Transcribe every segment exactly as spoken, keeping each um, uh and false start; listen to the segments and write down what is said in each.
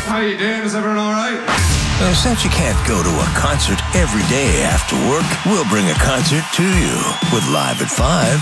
How you doing? Is everyone all right? Uh, since you can't go to a concert every day after work, we'll bring a concert to you with Live at five.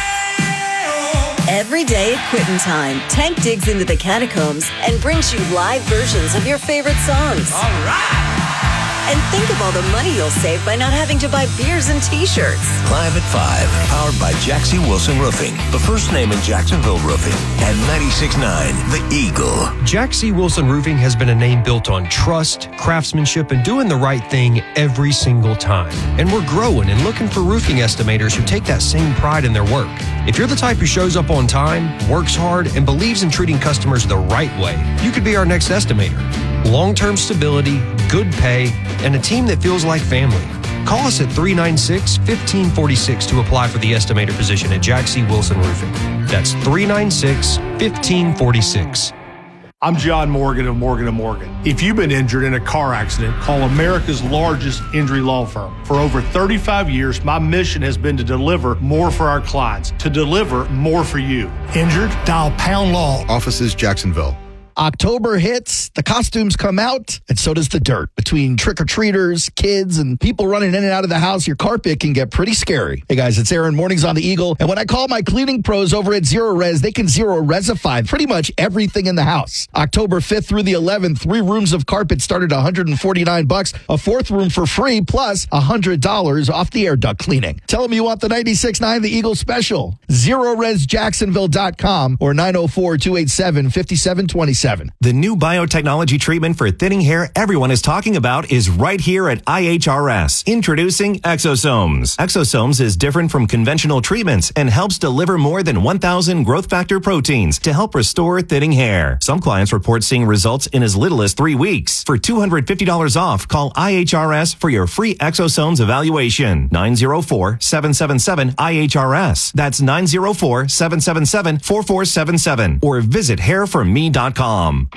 Every day at Quittin' Time, Tank digs into the catacombs and brings you live versions of your favorite songs. All right! And think of all the money you'll save by not having to buy beers and T-shirts. Live at five, powered by Jaxie Wilson Roofing, the first name in Jacksonville roofing, and ninety-six point nine The Eagle. Jaxie Wilson Roofing has been a name built on trust, craftsmanship, and doing the right thing every single time. And we're growing and looking for roofing estimators who take that same pride in their work. If you're the type who shows up on time, works hard, and believes in treating customers the right way, you could be our next estimator. Long-term stability, good pay, and a team that feels like family. Call us at three nine six, one five four six to apply for the estimator position at Jaxie Wilson Roofing. That's three nine six, one five four six. I'm John Morgan of Morgan and Morgan. If you've been injured in a car accident, call America's largest injury law firm. For over thirty-five years, my mission has been to deliver more for our clients, to deliver more for you. Injured? Dial Pound Law. Offices Jacksonville. October hits, the costumes come out, and so does the dirt. Between trick-or-treaters, kids, and people running in and out of the house, your carpet can get pretty scary. Hey guys, it's Aaron, Mornings on the Eagle, and when I call my cleaning pros over at Zero Res, they can Zero Resify pretty much everything in the house. October fifth through the eleventh, three rooms of carpet start at one hundred forty-nine bucks, a fourth room for free, plus one hundred dollars off the air duct cleaning. Tell them you want the ninety-six point nine The Eagle special. Zero Res Jacksonville dot com or nine oh four, two eight seven, five seven two seven. The new biotechnology treatment for thinning hair everyone is talking about is right here at I H R S. Introducing Exosomes. Exosomes is different from conventional treatments and helps deliver more than one thousand growth factor proteins to help restore thinning hair. Some clients report seeing results in as little as three weeks. For two hundred fifty dollars off, call I H R S for your free Exosomes evaluation. nine oh four, seven seven seven, I H R S. That's nine oh four, seven seven seven, four four seven seven or visit hair for me dot com.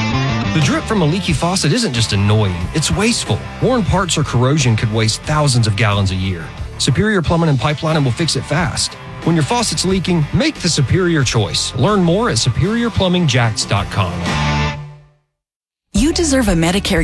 The drip from a leaky faucet isn't just annoying, it's wasteful. Worn parts or corrosion could waste thousands of gallons a year. Superior Plumbing and Pipelining will fix it fast. When your faucet's leaking, make the superior choice. Learn more at superior plumbing jacks dot com. You deserve a Medicare